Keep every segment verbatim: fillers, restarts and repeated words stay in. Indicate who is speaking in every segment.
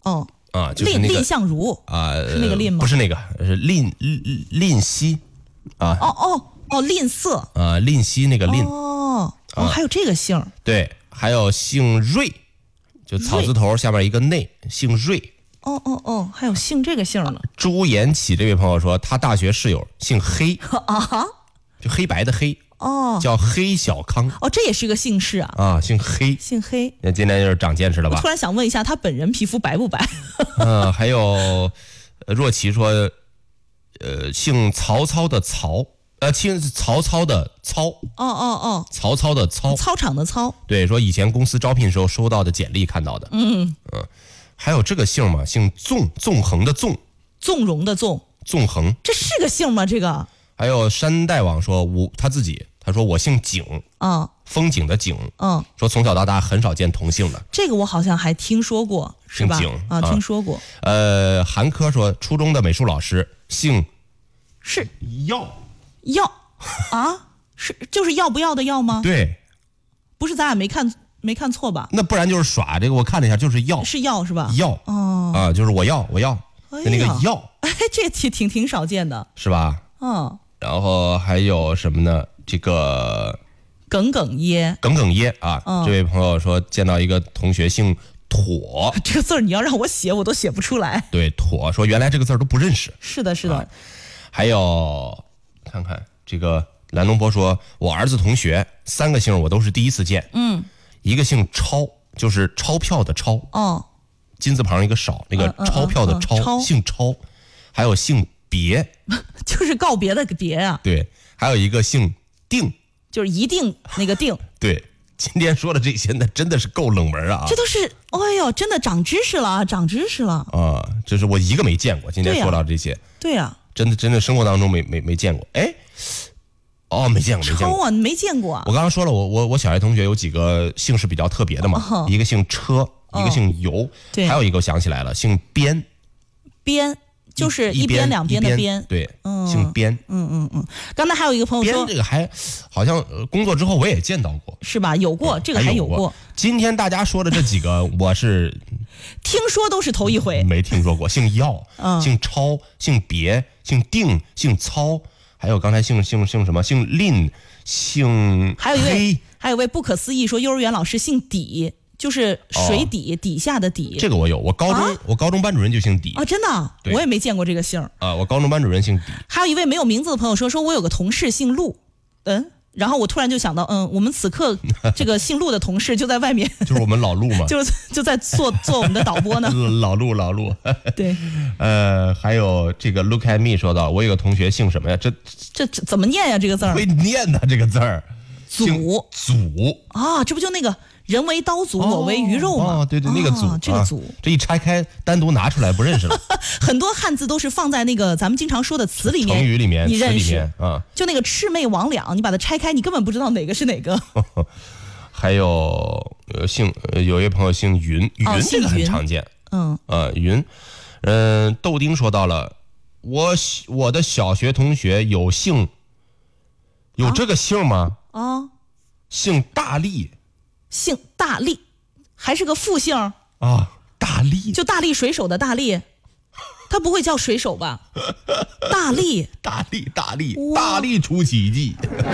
Speaker 1: 哦
Speaker 2: 啊，就是那个
Speaker 1: 蔺相如
Speaker 2: 啊，
Speaker 1: 是那个蔺吗？
Speaker 2: 不是那个，是蔺蔺溪啊。
Speaker 1: 哦哦哦，吝啬
Speaker 2: 啊，蔺溪那个蔺。
Speaker 1: 哦哦，还有这个姓。
Speaker 2: 对，还有姓瑞，就草字头下面一个内，姓瑞。
Speaker 1: 哦哦哦，还有姓这个姓呢。
Speaker 2: 朱延启这位朋友说，他大学室友姓黑
Speaker 1: 啊，
Speaker 2: 就黑白的黑。
Speaker 1: 哦，
Speaker 2: 叫黑小康。
Speaker 1: 哦，这也是个姓氏啊。
Speaker 2: 啊，姓黑，
Speaker 1: 姓黑。
Speaker 2: 那今天就是长见识了吧？
Speaker 1: 我突然想问一下，他本人皮肤白不白？
Speaker 2: 嗯，还有若琪说，呃，姓曹操的曹，呃，姓曹操的操。
Speaker 1: 哦哦哦，
Speaker 2: 曹操的操，
Speaker 1: 操场的操。
Speaker 2: 对，说以前公司招聘时候收到的简历看到的。
Speaker 1: 嗯
Speaker 2: 嗯，还有这个姓嘛，姓纵，纵横的纵，
Speaker 1: 纵容的纵，
Speaker 2: 纵横，
Speaker 1: 这是个姓吗？这个？
Speaker 2: 还有山大王说，我他自己，他说我姓景，
Speaker 1: 嗯，
Speaker 2: 风景的景，
Speaker 1: 嗯，
Speaker 2: 说从小到大很少见同姓的。
Speaker 1: 这个我好像还听说过，是吧？
Speaker 2: 姓景
Speaker 1: 啊，听说过。
Speaker 2: 呃，韩科说，初中的美术老师姓
Speaker 1: 是
Speaker 2: 要
Speaker 1: 要啊，是就是要不要的要吗？
Speaker 2: 对，
Speaker 1: 不是咱俩没看没看错吧？
Speaker 2: 那不然就是耍这个，我看了一下，就是要
Speaker 1: 是要是吧？
Speaker 2: 要
Speaker 1: 哦
Speaker 2: 啊，就是我要我要，
Speaker 1: 哎、
Speaker 2: 那个要，
Speaker 1: 哎，这挺挺挺少见的，
Speaker 2: 是吧？
Speaker 1: 嗯。
Speaker 2: 然后还有什么呢？这个
Speaker 1: 耿耿噎，
Speaker 2: 耿耿噎啊！
Speaker 1: 嗯、
Speaker 2: 这位朋友说见到一个同学姓妥，
Speaker 1: 这个字儿你要让我写，我都写不出来。
Speaker 2: 对，妥说原来这个字儿都不认识。
Speaker 1: 是的，是的。啊、
Speaker 2: 还有看看这个蓝东波说，我儿子同学三个姓我都是第一次见。
Speaker 1: 嗯，
Speaker 2: 一个姓钞，就是钞票的钞，
Speaker 1: 哦，
Speaker 2: 金字旁一个少，那个钞票的钞，
Speaker 1: 嗯嗯嗯嗯、
Speaker 2: 姓钞。还有姓别，
Speaker 1: 就是告别的别啊。
Speaker 2: 对，还有一个姓定，
Speaker 1: 就是一定那个定。
Speaker 2: 对，今天说的这些呢，真的是够冷门啊！
Speaker 1: 这都是，哎呦，真的长知识了啊，长知识了
Speaker 2: 啊！这是我一个没见过。今天说到这些，
Speaker 1: 对呀、啊，
Speaker 2: 真的真的生活当中没没没见过。哎，哦，没见过，没见过
Speaker 1: 啊，你没见过、啊。
Speaker 2: 我刚刚说了，我我我小学同学有几个姓氏比较特别的嘛，哦、一个姓车，一个姓游，
Speaker 1: 对，
Speaker 2: 还有一个我想起来了，姓边。
Speaker 1: 边。就是一边两边的边，
Speaker 2: 对，嗯、姓边，
Speaker 1: 嗯嗯嗯。刚才还有一个朋友说，
Speaker 2: 边这个还好像工作之后我也见到过，
Speaker 1: 是吧？有过、嗯、这个还有过。
Speaker 2: 过今天大家说的这几个，我是
Speaker 1: 听说都是头一回，
Speaker 2: 没听说过。姓耀、
Speaker 1: 嗯、
Speaker 2: 姓超、姓别、姓定、姓操，还有刚才姓姓姓什么？姓蔺、姓
Speaker 1: 还有一位，还有一位不可思议说，幼儿园老师姓底。就是水底、哦、底下的底，
Speaker 2: 这个我有，我高中、啊、我高中班主任就姓底
Speaker 1: 啊，真的，我也没见过这个姓
Speaker 2: 啊。我高中班主任姓底。
Speaker 1: 还有一位没有名字的朋友说，说我有个同事姓陆，嗯，然后我突然就想到，嗯，我们此刻这个姓陆的同事就在外面，
Speaker 2: 就是我们老陆嘛，
Speaker 1: 就就在做做我们的导播呢。
Speaker 2: 老陆老陆，
Speaker 1: 对，
Speaker 2: 呃，还有这个 Look at me 说到，我有个同学姓什么呀？这
Speaker 1: 这怎么念呀？这个字儿
Speaker 2: 会念呐，这个字儿，
Speaker 1: 祖
Speaker 2: 祖
Speaker 1: 啊，这不就那个。人为刀俎，我为鱼肉嘛。
Speaker 2: 哦，对对，那个祖、
Speaker 1: 啊，这个祖、
Speaker 2: 啊，这一拆开，单独拿出来不认识了。
Speaker 1: 很多汉字都是放在那个咱们经常说的词里面，
Speaker 2: 成语里面，
Speaker 1: 你认识
Speaker 2: 啊？
Speaker 1: 就那个魑魅魍魉，你把它拆开，你根本不知道哪个是哪个。
Speaker 2: 还有呃姓呃有一位朋友姓云，云这个很常见。
Speaker 1: 嗯
Speaker 2: 呃云，嗯、呃，豆丁说到了，我我的小学同学有姓，有这个姓吗？
Speaker 1: 啊，
Speaker 2: 姓大力。
Speaker 1: 姓大力，还是个复姓
Speaker 2: 啊！大力
Speaker 1: 就大力水手的大力，他不会叫水手吧？大力，
Speaker 2: 大力，大力，大力出奇迹！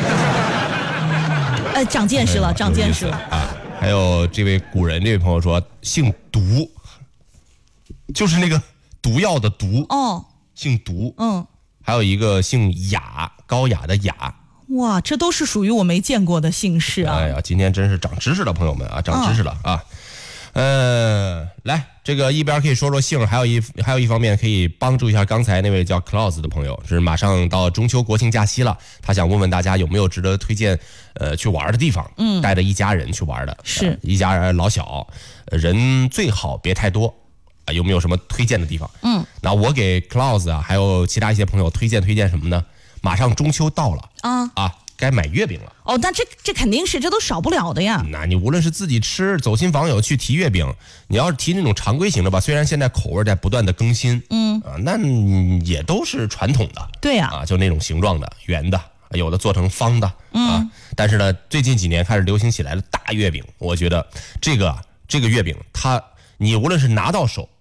Speaker 1: 哎，长见识了，长见识了
Speaker 2: 啊！还有这位古人，这位朋友说姓毒，就是那个毒药的毒
Speaker 1: 哦，
Speaker 2: 姓毒。
Speaker 1: 嗯，还
Speaker 2: 有一个姓雅，高雅的雅。
Speaker 1: 哇，这都是属于我没见过的姓氏啊！
Speaker 2: 哎呀，今天真是长知识了，朋友们啊，长知识了啊！嗯、呃，来，这个一边可以说说姓，还有一还有一方面可以帮助一下刚才那位叫 Klaus 的朋友，是马上到中秋国庆假期了，他想问问大家有没有值得推荐呃去玩的地方，嗯，带着一家人去玩的，
Speaker 1: 是、
Speaker 2: 呃、一家人老小，人最好别太多。啊，有没有什么推荐的地方？
Speaker 1: 嗯，
Speaker 2: 那我给 Klaus 啊，还有其他一些朋友推荐推荐什么呢？马上中秋到了
Speaker 1: 啊
Speaker 2: 啊，该买月饼了。
Speaker 1: 哦，那这这肯定是，这都少不了的呀。
Speaker 2: 那你无论是自己吃，走亲访友去提月饼，你要是提那种常规型的吧，虽然现在口味在不断的更新，
Speaker 1: 嗯
Speaker 2: 啊，那也都是传统的。
Speaker 1: 对呀、
Speaker 2: 啊，啊，就那种形状的、圆的，有的做成方的、
Speaker 1: 嗯、
Speaker 2: 啊。但是呢，最近几年开始流行起来了大月饼，我觉得这个这个月饼它。你无论是拿到手